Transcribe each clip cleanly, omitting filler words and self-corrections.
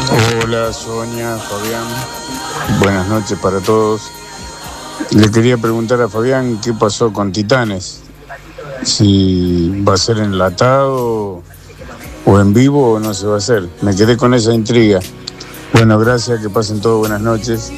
Hola Sonia, Fabián, buenas noches para todos. Le quería preguntar a Fabián qué pasó con Titanes, si va a ser enlatado o en vivo o no se va a hacer. Me quedé con esa intriga. Bueno, gracias, que pasen todos buenas noches.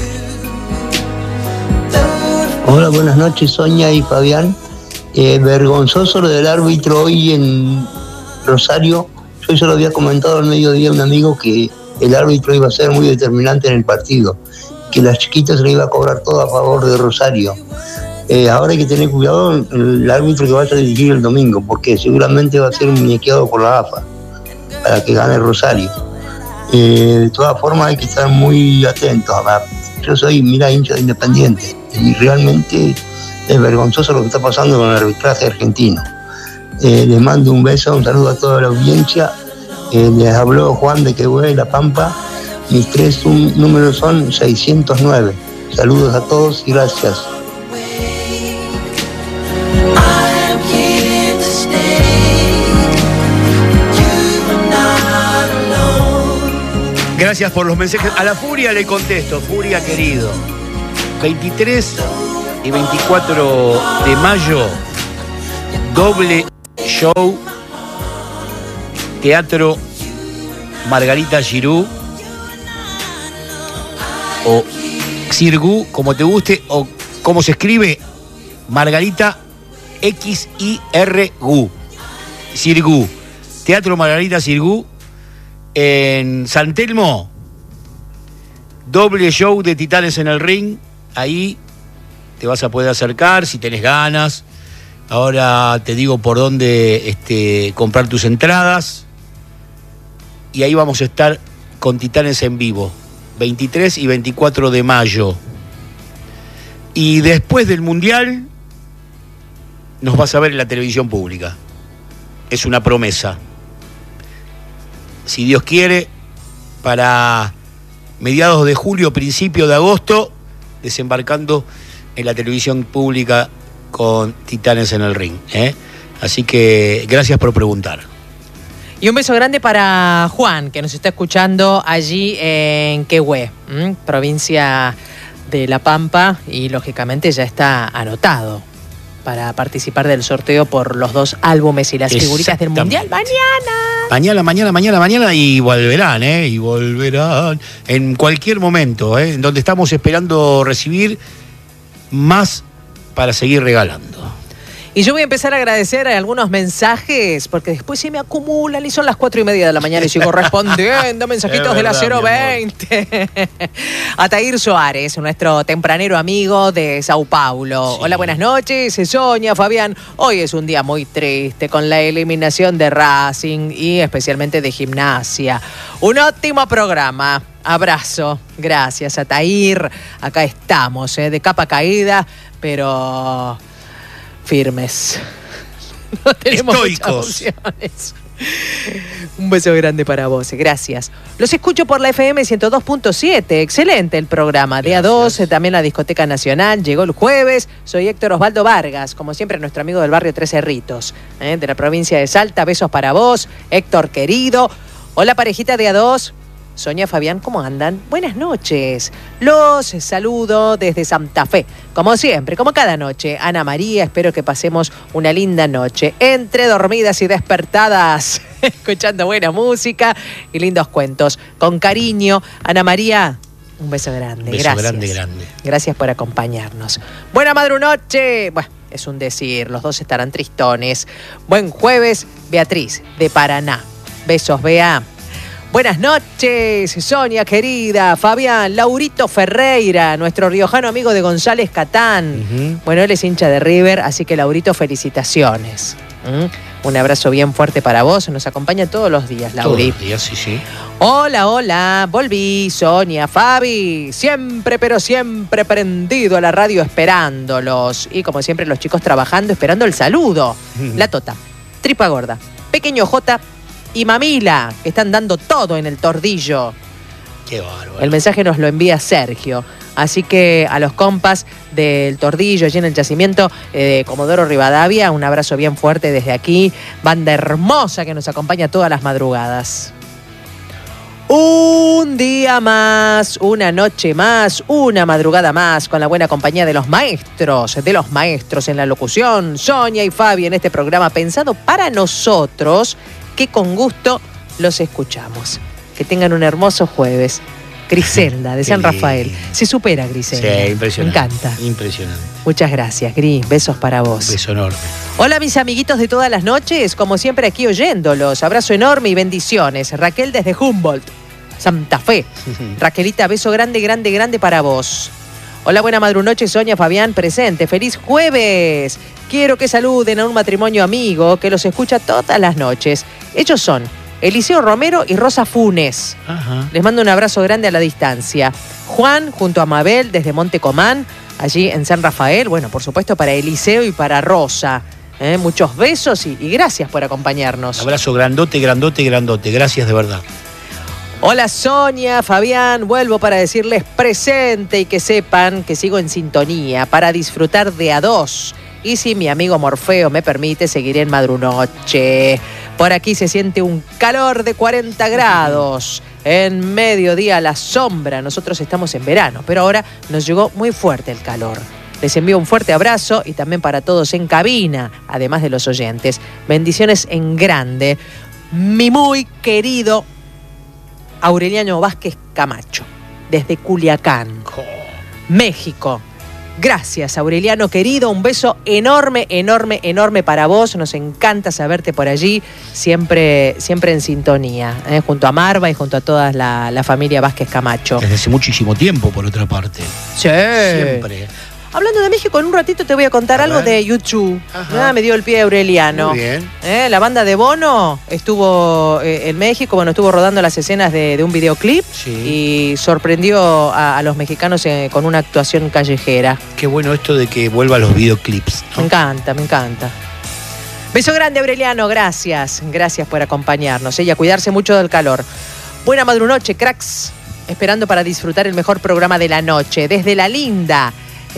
Hola, buenas noches Sonia y Fabián. Vergonzoso lo del árbitro hoy en Rosario. Yo se lo había comentado al mediodía a un amigo que el árbitro iba a ser muy determinante en el partido, que las chiquitas se le iba a cobrar todo a favor de Rosario. Ahora hay que tener cuidado el árbitro que vaya a dirigir el domingo, porque seguramente va a ser muñequeado por la AFA para que gane Rosario. De todas formas hay que estar muy atentos. Yo soy, hincha de Independiente y realmente es vergonzoso lo que está pasando con el arbitraje argentino. Les mando un beso, un saludo a toda la audiencia. Les habló Juan de Quehue, La Pampa. Mis tres números son 609. Saludos a todos y gracias. Gracias por los mensajes. A la Furia le contesto, Furia querido. 23 y 24 de mayo, doble show, Teatro Margarita Xirgu, o Xirgu, como te guste, o como se escribe, Margarita Xirgu, Xirgu, Teatro Margarita Xirgu, en San Telmo, doble show de Titanes en el Ring. Ahí te vas a poder acercar si tenés ganas. Ahora te digo por dónde comprar tus entradas. Y ahí vamos a estar con Titanes en vivo, 23 y 24 de mayo. Y después del Mundial nos vas a ver en la televisión pública. Es una promesa. Si Dios quiere, para mediados de julio, principio de agosto, desembarcando en la televisión pública con Titanes en el Ring. Así que gracias por preguntar. Y un beso grande para Juan, que nos está escuchando allí en Quehue, provincia de La Pampa, y lógicamente ya está anotado para participar del sorteo por los 2 álbumes y las figuritas del Mundial. Mañana y volverán, y volverán en cualquier momento, en donde estamos esperando recibir más para seguir regalando. Y yo voy a empezar a agradecer algunos mensajes, porque después se me acumulan y son las 4:30 de la mañana y sigo respondiendo mensajitos de la 020. Atair Soares, nuestro tempranero amigo de Sao Paulo. Sí. Hola, buenas noches, Sonia, Fabián. Hoy es un día muy triste con la eliminación de Racing y especialmente de Gimnasia. Un ótimo programa. Abrazo. Gracias, Atair. Acá estamos, de capa caída, pero firmes. No tenemos muchas opciones. Un beso grande para vos, gracias. Los escucho por la FM 102.7, excelente el programa. Día 2, también la Discoteca Nacional, llegó el jueves. Soy Héctor Osvaldo Vargas, como siempre nuestro amigo del barrio Tres Cerritos, de la provincia de Salta. Besos para vos, Héctor querido. Hola parejita de A2. Sonia, Fabián, ¿cómo andan? Buenas noches. Los saludo desde Santa Fe. Como siempre, como cada noche. Ana María, espero que pasemos una linda noche. Entre dormidas y despertadas, escuchando buena música y lindos cuentos. Con cariño, Ana María, un beso grande. Un beso gracias. grande. Gracias por acompañarnos. Buena madrunoche. Bueno, es un decir, los dos estarán tristones. Buen jueves, Beatriz, de Paraná. Besos, Bea. Buenas noches, Sonia querida, Fabián, Laurito Ferreira, nuestro riojano amigo de González Catán. Bueno, él es hincha de River, así que Laurito, felicitaciones. Un abrazo bien fuerte para vos, nos acompaña todos los días, Lauri. Todos los días, sí. Hola, volví, Sonia, Fabi, siempre, pero siempre prendido a la radio esperándolos. Y como siempre, los chicos trabajando, esperando el saludo. La Tota, Tripa Gorda, Pequeño J y Mamila, que están dando todo en el Tordillo. Qué bárbaro. El mensaje nos lo envía Sergio. Así que a los compas del Tordillo, allí en el yacimiento de Comodoro Rivadavia, un abrazo bien fuerte desde aquí. Banda hermosa que nos acompaña todas las madrugadas. Un día más, una noche más, una madrugada más, con la buena compañía de los maestros en la locución, Sonia y Fabi, en este programa pensado para nosotros, que con gusto los escuchamos. Que tengan un hermoso jueves. Griselda, de San Rafael. Se supera, Griselda. Sí, impresionante. Me encanta. Impresionante. Muchas gracias, Gris. Besos para vos. Beso enorme. Hola, mis amiguitos de todas las noches. Como siempre, aquí oyéndolos. Abrazo enorme y bendiciones. Raquel desde Humboldt, Santa Fe. Raquelita, beso grande, grande, grande para vos. Hola, buena madrunoche, Sonia, Fabián, presente. ¡Feliz jueves! Quiero que saluden a un matrimonio amigo que los escucha todas las noches. Ellos son Eliseo Romero y Rosa Funes. Ajá. Les mando un abrazo grande a la distancia. Juan, junto a Mabel, desde Monte Comán, allí en San Rafael. Bueno, por supuesto, para Eliseo y para Rosa. Muchos besos y gracias por acompañarnos. Abrazo grandote, grandote, grandote. Gracias de verdad. Hola, Sonia, Fabián. Vuelvo para decirles presente y que sepan que sigo en sintonía para disfrutar de a dos. Y si mi amigo Morfeo me permite, seguiré en madrunoche. Por aquí se siente un calor de 40 grados. En mediodía la sombra. Nosotros estamos en verano, pero ahora nos llegó muy fuerte el calor. Les envío un fuerte abrazo y también para todos en cabina, además de los oyentes. Bendiciones en grande. Mi muy querido Aureliano Vázquez Camacho, desde Culiacán, México. Gracias, Aureliano querido, un beso enorme, enorme, enorme para vos. Nos encanta saberte por allí, siempre en sintonía, junto a Marva y junto a toda la familia Vázquez Camacho. Desde hace muchísimo tiempo, por otra parte. Sí. Siempre. Hablando de México, en un ratito te voy a contar algo de YouTube. Me dio el pie Aureliano. Muy bien. La banda de Bono estuvo en México, estuvo rodando las escenas de un videoclip y sorprendió a los mexicanos con una actuación callejera. Qué bueno esto de que vuelva a los videoclips, ¿no? Me encanta, me encanta. Beso grande, Aureliano, gracias. Gracias por acompañarnos y a cuidarse mucho del calor. Buena madrunoche, cracks. Esperando para disfrutar el mejor programa de la noche. Desde La Linda,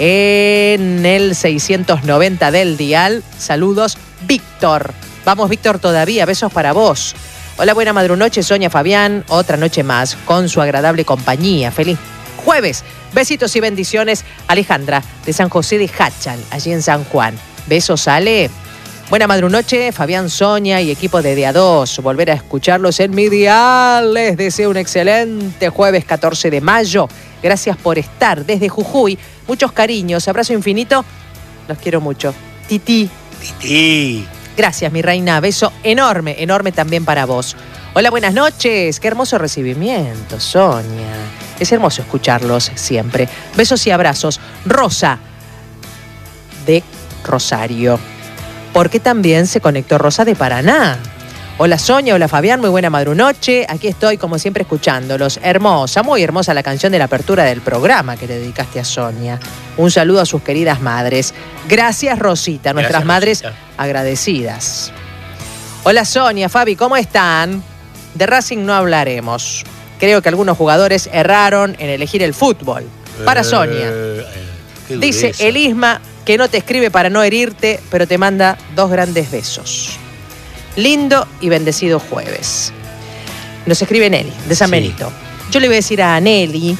en el 690 del dial. Saludos, Víctor. Vamos, Víctor, todavía. Besos para vos. Hola, buena madrunoche, Sonia, Fabián. Otra noche más con su agradable compañía. Feliz jueves. Besitos y bendiciones. Alejandra, de San José de Hachal, allí en San Juan. Besos, Ale. Buena madrunoche, Fabián, Sonia y equipo de Día 2. Volver a escucharlos en mi dial. Les deseo un excelente jueves 14 de mayo. Gracias por estar desde Jujuy. Muchos cariños, abrazo infinito. Los quiero mucho. Titi. Titi. Gracias, mi reina. Beso enorme, enorme también para vos. Hola, buenas noches. Qué hermoso recibimiento, Sonia. Es hermoso escucharlos siempre. Besos y abrazos. Rosa, de Rosario. Porque también se conectó Rosa de Paraná. Hola, Sonia, hola, Fabián, muy buena madrunoche. Aquí estoy, como siempre, escuchándolos. Hermosa, muy hermosa la canción de la apertura del programa que le dedicaste a Sonia. Un saludo a sus queridas madres. Gracias, Rosita, nuestras madres agradecidas. Hola, Sonia, Fabi, ¿cómo están? De Racing no hablaremos. Creo que algunos jugadores erraron en elegir el fútbol. Para Sonia. Dice Elisma que no te escribe para no herirte, pero te manda 2 grandes besos. Lindo y bendecido jueves. Nos escribe Nelly, de San Benito. Yo le voy a decir a Nelly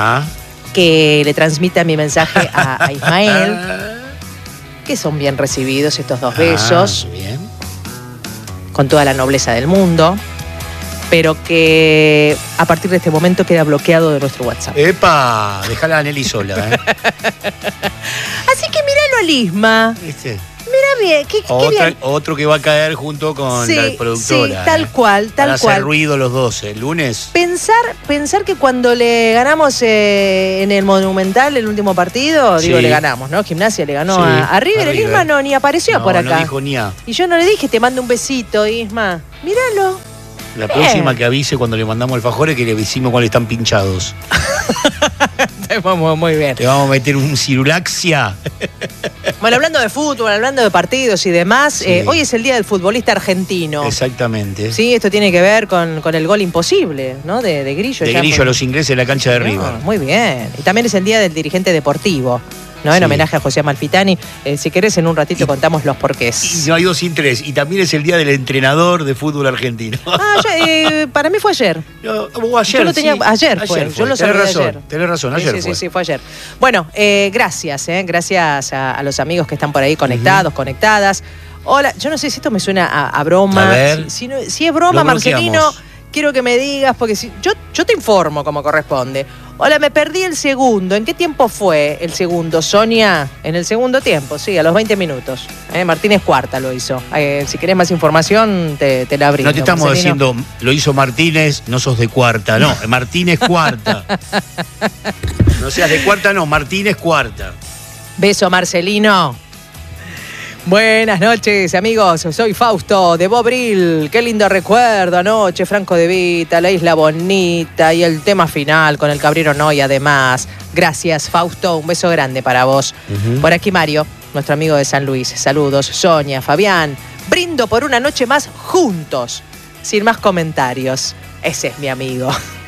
que le transmita mi mensaje a Ismael, que son bien recibidos estos 2 besos, bien. Con toda la nobleza del mundo, pero que a partir de este momento queda bloqueado de nuestro WhatsApp. ¡Epa! Déjala a Nelly sola, Así que míralo al Isma. ¿Viste? Mira bien, qué bien. Otro que va a caer junto con la productora. Sí, tal cual, tal Van a cual. hacer ruido los 12, el lunes. Pensar que cuando le ganamos en el Monumental el último partido, le ganamos, ¿no? Gimnasia le ganó a River. El Isma ni apareció por acá. No dijo ni a. Y yo no le dije, te mando un besito, Isma. Míralo. La próxima que avise cuando le mandamos alfajores, que le decimos cuáles están pinchados. Muy bien. Te vamos a meter un cirulaxia. Bueno, hablando de fútbol, hablando de partidos y demás, hoy es el día del futbolista argentino. Exactamente. Sí, esto tiene que ver con el gol imposible, ¿no? De Grillo. De Grillo a los ingleses en la cancha de River. Muy bien. Y también es el día del dirigente deportivo. ¿no? En Sí. homenaje a José Amalfitani. Si querés, en un ratito contamos los porqués. Y no hay 2 sin 3. Y también es el día del entrenador de fútbol argentino. Para mí fue ayer. Ayer, Yo lo tenía, sí. ayer fue. Yo lo Tenés saludé razón, ayer. tenés razón, ayer fue. Sí, fue ayer. Bueno, gracias a los amigos que están por ahí conectados, conectadas. Hola, yo no sé si esto me suena a broma. A ver. Si es broma, Lo Marcelino, bloqueamos. quiero que me digas, porque yo te informo como corresponde. Hola, me perdí el segundo. ¿En qué tiempo fue el segundo, Sonia? En el segundo tiempo, sí, a los 20 minutos. Martínez Cuarta lo hizo. Si querés más información, te la brindo. No te estamos Marcelino. diciendo, lo hizo Martínez, no sos de cuarta, no, Martínez Cuarta. No seas de cuarta, no, Martínez Cuarta. Beso, Marcelino. Buenas noches, amigos. Soy Fausto de Bobril. Qué lindo recuerdo anoche, Franco de Vita, la Isla Bonita y el tema final con el Cabrero No y además. Gracias, Fausto. Un beso grande para vos. Por aquí Mario, nuestro amigo de San Luis. Saludos. Sonia, Fabián. Brindo por una noche más juntos. Sin más comentarios. Ese es mi amigo.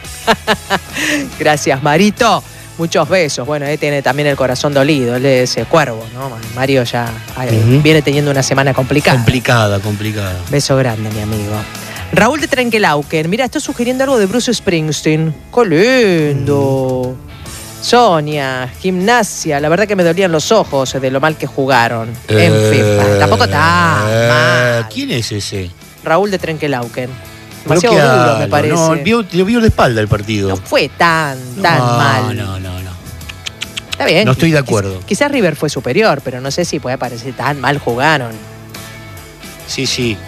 Gracias, Marito. Muchos besos. Bueno, él tiene también el corazón dolido. Él es cuervo, ¿no? Mario ya viene teniendo una semana complicada. Complicada. Beso grande, mi amigo. Raúl de Trenkelauken. Mira, estoy sugiriendo algo de Bruce Springsteen. ¡Qué lindo! Sonia, Gimnasia. La verdad que me dolían los ojos de lo mal que jugaron. En fin, tampoco tan mal. ¿Quién es ese? Raúl de Trenkelauken. Pero Demasiado qué duro, algo, me parece. No, vio de espalda el partido. No fue tan mal. No. Está bien. No estoy de acuerdo. Quizás River fue superior, pero no sé si puede parecer tan mal jugaron. Sí.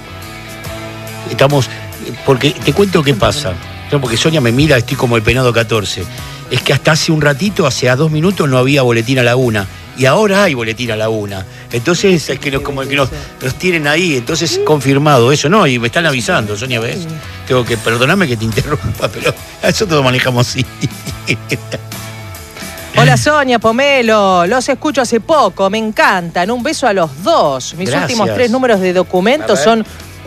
Estamos. Porque te cuento qué pasa. No, porque Sonia me mira, estoy como el penado 14. Es que hasta hace un ratito, hace 2 minutos, no había boletín a la 1. Y ahora hay boletín a la 1. Entonces, es que como que nos tienen ahí. Entonces, confirmado eso. No, y me están avisando, Sonia, ¿ves? Tengo que, perdóname que te interrumpa, pero eso todo manejamos así. Hola Sonia, Pomelo, los escucho hace poco, me encantan. Un beso a los dos. Mis Gracias. últimos 3 números de documento son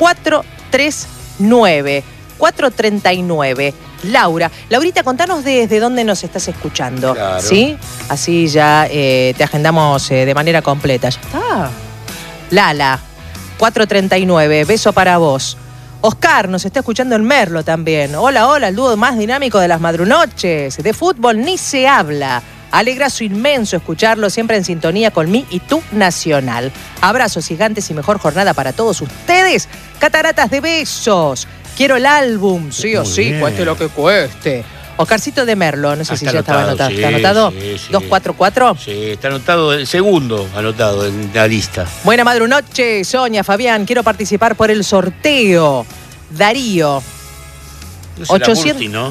439. 439. Laurita, contanos desde dónde nos estás escuchando. Claro. ¿Sí? Así ya te agendamos de manera completa. Ya está. Lala, 439. Beso para vos. Oscar nos está escuchando en Merlo también. Hola, el dúo más dinámico de las madrunoches. De fútbol ni se habla. Alegrazo inmenso escucharlo, siempre en sintonía con mí y tu Nacional. Abrazos gigantes y mejor jornada para todos ustedes. Cataratas de besos. Quiero el álbum, sí o sí, bien. cueste lo que cueste. Oscarcito de Merlo, no sé si ya estaba anotado. Sí, ¿Está anotado? Sí. 244. Sí, está anotado, el segundo anotado en la lista. Buena madrunoche, Sonia, Fabián. Quiero participar por el sorteo. Darío. No sé, 800. la Burti, ¿no?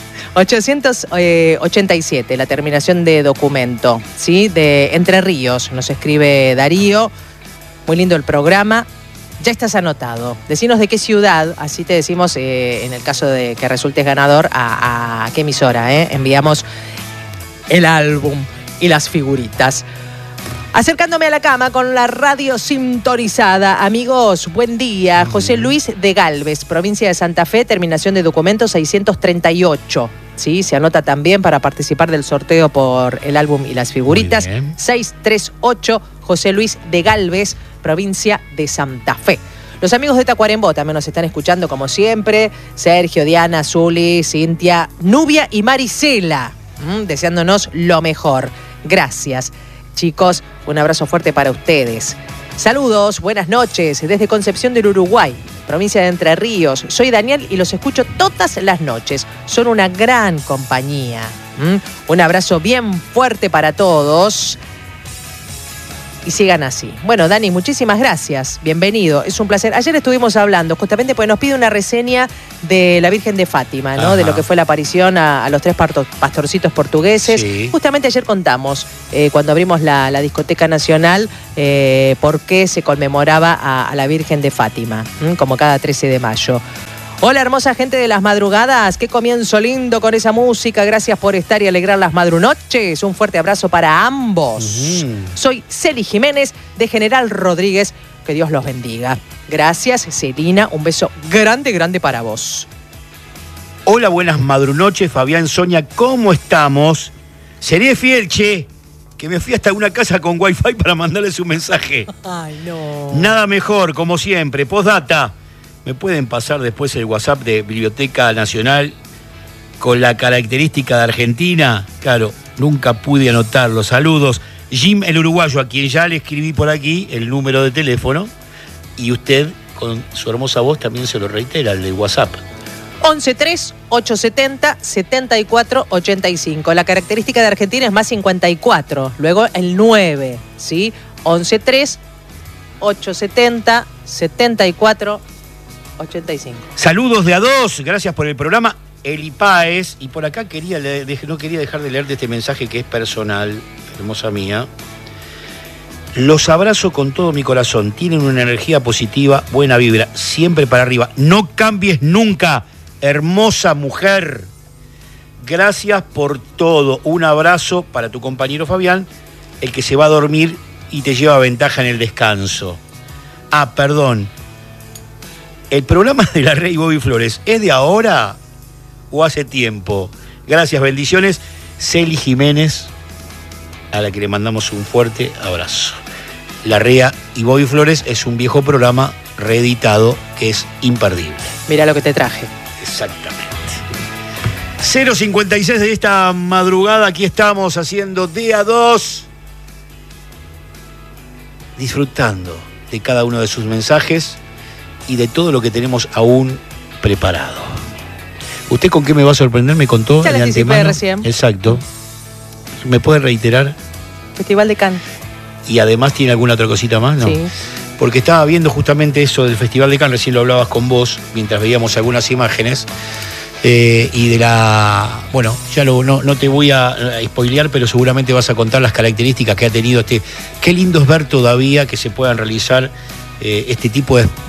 887, la terminación de documento, ¿sí? De Entre Ríos, nos escribe Darío. Muy lindo el programa. Ya estás anotado. Decinos de qué ciudad, así te decimos, en el caso de que resultes ganador, a qué emisora, enviamos el álbum y las figuritas. Acercándome a la cama con la radio sintonizada. Amigos, buen día. José Luis de Galvez, provincia de Santa Fe, terminación de documento 638. Sí, se anota también para participar del sorteo por el álbum y las figuritas. 638, José Luis de Galvez, provincia de Santa Fe. Los amigos de Tacuarembó también nos están escuchando como siempre. Sergio, Diana, Zuli, Cintia, Nubia y Marisela, deseándonos lo mejor. Gracias, chicos. Un abrazo fuerte para ustedes. Saludos, buenas noches, desde Concepción del Uruguay, provincia de Entre Ríos. Soy Daniel y los escucho todas las noches. Son una gran compañía. Un abrazo bien fuerte para todos. Y sigan así. Bueno, Dani, muchísimas gracias. Bienvenido. Es un placer. Ayer estuvimos hablando, justamente porque nos pide una reseña de la Virgen de Fátima, ¿no? Ajá. De lo que fue la aparición a los 3 pastorcitos portugueses. Sí. Justamente ayer contamos, cuando abrimos la Discoteca Nacional, por qué se conmemoraba a la Virgen de Fátima, como cada 13 de mayo. Hola, hermosa gente de las madrugadas. Qué comienzo lindo con esa música. Gracias por estar y alegrar las madrunoches. Un fuerte abrazo para ambos. Soy Celi Jiménez de General Rodríguez. Que Dios los bendiga. Gracias, Celina. Un beso grande, grande para vos. Hola, buenas madrunoches, Fabián, Sonia, ¿cómo estamos? Seré fiel, che. que me fui hasta una casa con wifi para mandarles un mensaje. Ay, no. Nada mejor, como siempre. Postdata. ¿Me pueden pasar después el WhatsApp de Biblioteca Nacional con la característica de Argentina? Claro, nunca pude anotarlo. Saludos. Jim el uruguayo, a quien ya le escribí por aquí el número de teléfono. Y usted, con su hermosa voz, también se lo reitera, el de WhatsApp. 11-3-870-7485. La característica de Argentina es más 54. Luego el 9, ¿sí? 11-3-870-7485. Saludos de a dos, gracias por el programa. Eli Páez, y por acá no quería dejar de leerte este mensaje que es personal, hermosa mía. Los abrazo con todo mi corazón, tienen una energía positiva, buena vibra, siempre para arriba. No cambies nunca, hermosa mujer. Gracias por todo. Un abrazo para tu compañero Fabián, el que se va a dormir y te lleva ventaja en el descanso. Ah, perdón. ¿El programa de la Rey Bobby Flores es de ahora o hace tiempo? Gracias, bendiciones. Celi Jiménez, a la que le mandamos un fuerte abrazo. La Rea y Bobby Flores es un viejo programa reeditado que es imperdible. Mira lo que te traje. Exactamente. 0:56 de esta madrugada, aquí estamos haciendo de a dos, disfrutando de cada uno de sus mensajes y de todo lo que tenemos aún preparado. ¿Usted con qué me va a sorprender? Me contó ya de antemano. Recién. Exacto. ¿Me puede reiterar? Festival de Cannes. ¿Y además tiene alguna otra cosita más? No. Sí. Porque estaba viendo justamente eso del Festival de Cannes, recién lo hablabas con vos, mientras veíamos algunas imágenes. Y de la... Bueno, ya no te voy a spoilear, pero seguramente vas a contar las características que ha tenido este... Qué lindo es ver todavía que se puedan realizar este tipo de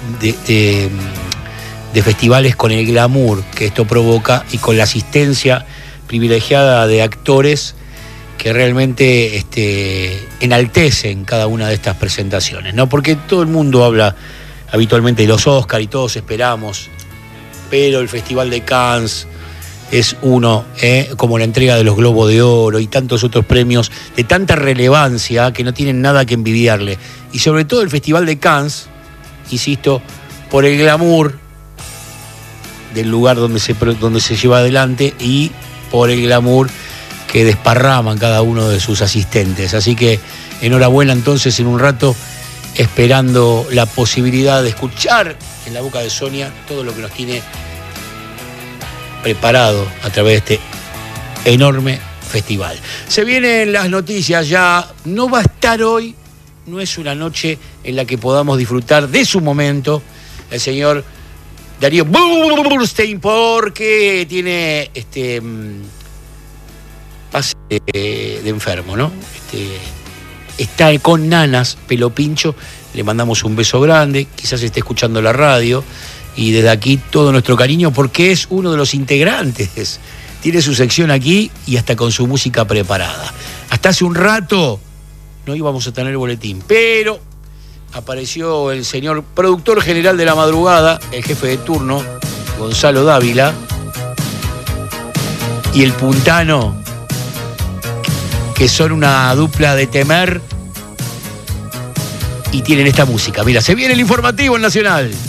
festivales con el glamour que esto provoca y con la asistencia privilegiada de actores que realmente enaltecen cada una de estas presentaciones, ¿no? Porque todo el mundo habla habitualmente de los Oscar y todos esperamos, pero el Festival de Cannes es uno, como la entrega de los Globos de Oro y tantos otros premios de tanta relevancia que no tienen nada que envidiarle. Y sobre todo el Festival de Cannes, insisto, por el glamour del lugar donde se lleva adelante y por el glamour que desparraman cada uno de sus asistentes. Así que enhorabuena entonces, en un rato, esperando la posibilidad de escuchar en la boca de Sonia todo lo que nos tiene preparado a través de este enorme festival. Se vienen las noticias ya, no va a estar hoy, no es una noche en la que podamos disfrutar de su momento el señor Darío Burstein, porque tiene pase de enfermo, ¿no? Está con nanas, pelo pincho, le mandamos un beso grande, quizás esté escuchando la radio, y desde aquí todo nuestro cariño, porque es uno de los integrantes, tiene su sección aquí y hasta con su música preparada. Hasta hace un rato no íbamos a tener boletín, pero apareció el señor productor general de la madrugada, el jefe de turno, Gonzalo Dávila, y el puntano, que son una dupla de temer y tienen esta música. Mira, se viene el informativo en Nacional.